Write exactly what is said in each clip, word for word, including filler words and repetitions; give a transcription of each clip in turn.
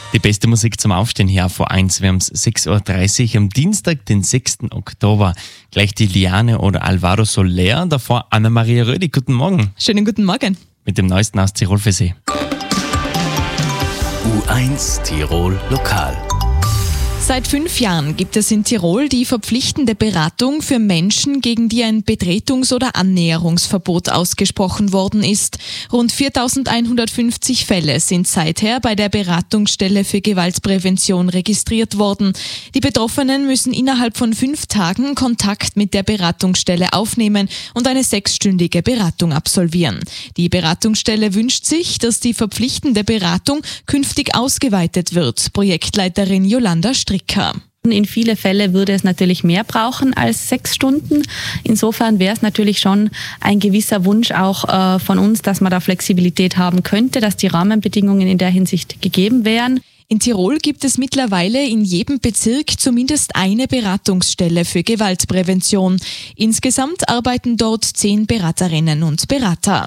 Die beste Musik zum Aufstehen hier vor eins. Wir haben es sechs Uhr dreißig am Dienstag, den sechsten Oktober. Gleich die Liane oder Alvaro Soler, davor Anna-Maria Rödi. Guten Morgen. Schönen guten Morgen. Mit dem Neuesten aus Tirol für Sie. U eins Tirol Lokal. Seit fünf Jahren gibt es in Tirol die verpflichtende Beratung für Menschen, gegen die ein Betretungs- oder Annäherungsverbot ausgesprochen worden ist. Rund viertausendeinhundertfünfzig Fälle sind seither bei der Beratungsstelle für Gewaltprävention registriert worden. Die Betroffenen müssen innerhalb von fünf Tagen Kontakt mit der Beratungsstelle aufnehmen und eine sechsstündige Beratung absolvieren. Die Beratungsstelle wünscht sich, dass die verpflichtende Beratung künftig ausgeweitet wird. Projektleiterin Jolanda Stricker. In viele Fälle würde es natürlich mehr brauchen als sechs Stunden. Insofern wäre es natürlich schon ein gewisser Wunsch auch äh, von uns, dass man da Flexibilität haben könnte, dass die Rahmenbedingungen in der Hinsicht gegeben wären. In Tirol gibt es mittlerweile in jedem Bezirk zumindest eine Beratungsstelle für Gewaltprävention. Insgesamt arbeiten dort zehn Beraterinnen und Berater.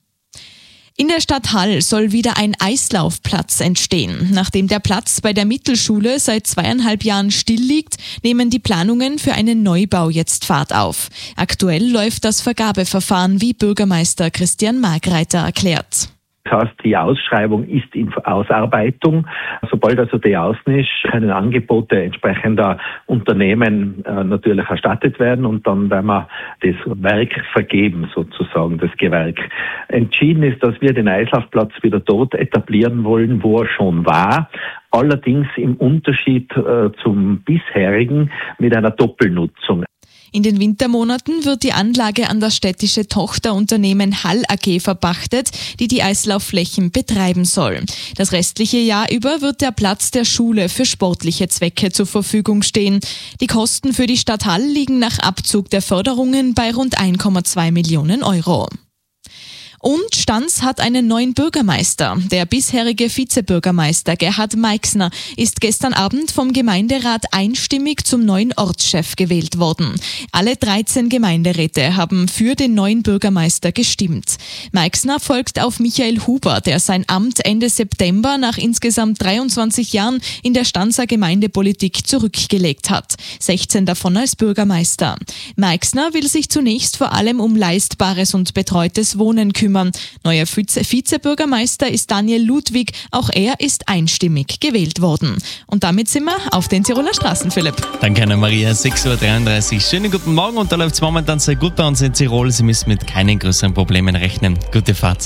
In der Stadt Hall soll wieder ein Eislaufplatz entstehen. Nachdem der Platz bei der Mittelschule seit zweieinhalb Jahren still liegt, nehmen die Planungen für einen Neubau jetzt Fahrt auf. Aktuell läuft das Vergabeverfahren, wie Bürgermeister Christian Margreiter erklärt. Das heißt, die Ausschreibung ist in Ausarbeitung. Sobald also die außen ist, können Angebote entsprechender Unternehmen äh, natürlich erstattet werden und dann werden wir das Werk vergeben, sozusagen, das Gewerk. Entschieden ist, dass wir den Eislaufplatz wieder dort etablieren wollen, wo er schon war. Allerdings im Unterschied äh, zum bisherigen mit einer Doppelnutzung. In den Wintermonaten wird die Anlage an das städtische Tochterunternehmen Hall A G verpachtet, die die Eislaufflächen betreiben soll. Das restliche Jahr über wird der Platz der Schule für sportliche Zwecke zur Verfügung stehen. Die Kosten für die Stadt Hall liegen nach Abzug der Förderungen bei rund eins Komma zwei Millionen Euro. Und Stans hat einen neuen Bürgermeister. Der bisherige Vizebürgermeister Gerhard Meixner ist gestern Abend vom Gemeinderat einstimmig zum neuen Ortschef gewählt worden. Alle dreizehn Gemeinderäte haben für den neuen Bürgermeister gestimmt. Meixner folgt auf Michael Huber, der sein Amt Ende September nach insgesamt dreiundzwanzig Jahren in der Stanser Gemeindepolitik zurückgelegt hat. sechzehn davon als Bürgermeister. Meixner will sich zunächst vor allem um leistbares und betreutes Wohnen kümmern. Neuer Vize- Vizebürgermeister ist Daniel Ludwig, auch er ist einstimmig gewählt worden. Und damit sind wir auf den Tiroler Straßen, Philipp. Danke, Anna-Maria. sechs Uhr dreiunddreißig. Schönen guten Morgen und da läuft es momentan sehr gut bei uns in Tirol. Sie müssen mit keinen größeren Problemen rechnen. Gute Fahrt.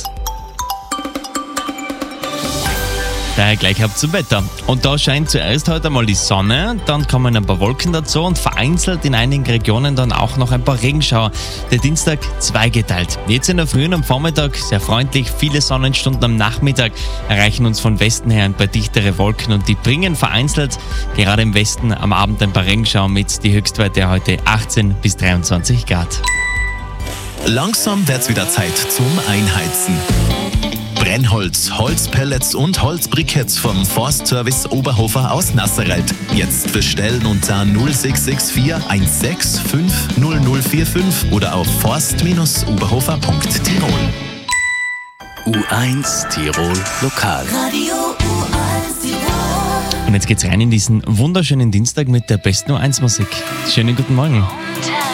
Daher gleich ab zum Wetter. Und da scheint zuerst heute mal die Sonne, dann kommen ein paar Wolken dazu und vereinzelt in einigen Regionen dann auch noch ein paar Regenschauer. Der Dienstag zweigeteilt. Jetzt in der Früh und am Vormittag sehr freundlich, viele Sonnenstunden am Nachmittag erreichen uns von Westen her ein paar dichtere Wolken und die bringen vereinzelt gerade im Westen am Abend ein paar Regenschauer mit. Die Höchstwerte heute achtzehn bis dreiundzwanzig Grad. Langsam wird's wieder Zeit zum Einheizen. Brennholz, Holzpellets und Holzbriketts vom Forstservice Oberhofer aus Nasserreit. Jetzt bestellen unter null sechs sechs vier eins sechs fünf null null vier fünf oder auf forst oberhofer punkt tirol. U eins Tirol Lokal. Radio U eins Tirol. Und jetzt geht's rein in diesen wunderschönen Dienstag mit der besten U eins Musik. Schönen guten Morgen.